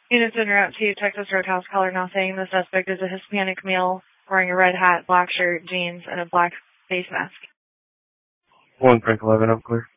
Units en route to Texas Roadhouse, caller now saying the suspect is a Hispanic male wearing a red hat, black shirt, jeans, and a black face mask. 1 Frank 11, I'm clear.